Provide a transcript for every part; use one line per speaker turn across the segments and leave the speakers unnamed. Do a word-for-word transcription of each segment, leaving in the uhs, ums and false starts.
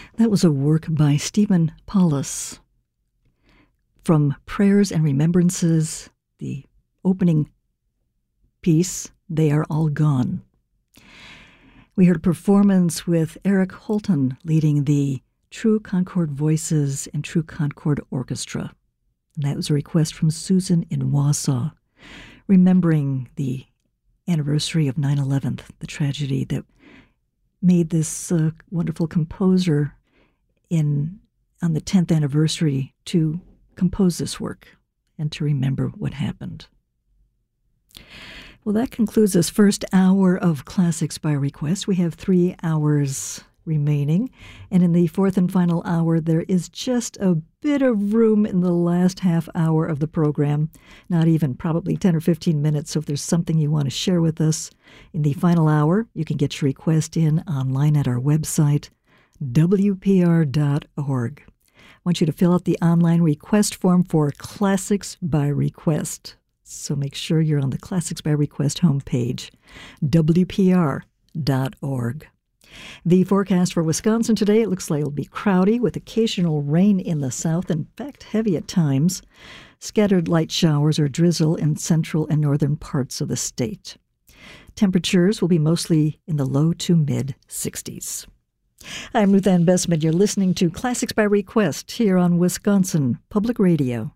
That was a work by Stephen Paulus. From Prayers and Remembrances, the opening piece, They Are All Gone. We heard a performance with Eric Holton leading the True Concord Voices and True Concord Orchestra. And that was a request from Susan in Wausau, remembering the anniversary of nine eleven, the tragedy that made this uh, wonderful composer in on the tenth anniversary to compose this work and to remember what happened. Well, that concludes this first hour of Classics by Request. We have three hours remaining, and in the fourth and final hour, there is just a bit of room in the last half hour of the program, not even probably ten or fifteen minutes, so if there's something you want to share with us in the final hour, you can get your request in online at our website, w p r dot org. I want you to fill out the online request form for Classics by Request. So make sure you're on the Classics by Request homepage, w p r dot org. The forecast for Wisconsin today, it looks like it'll be cloudy with occasional rain in the south, in fact, heavy at times. Scattered light showers or drizzle in central and northern parts of the state. Temperatures will be mostly in the low to mid sixties. I'm Ruth Ann Bessman. You're listening to Classics by Request here on Wisconsin Public Radio.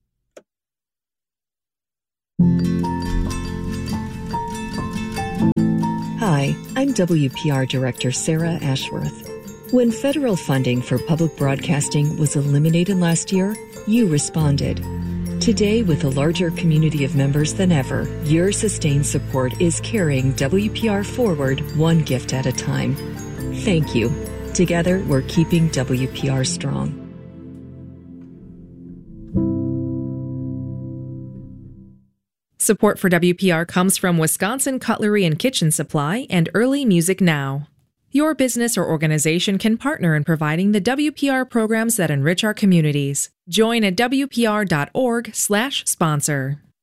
Hi, I'm W P R Director Sarah Ashworth. When federal funding for public broadcasting was eliminated last year, you responded. Today, with a larger community of members than ever, your sustained support is carrying W P R forward one gift at a time. Thank you. Together, we're keeping W P R strong.
Support for W P R comes from Wisconsin Cutlery and Kitchen Supply and Early Music Now. Your business or organization can partner in providing the W P R programs that enrich our communities. Join at w p r dot org slash sponsor.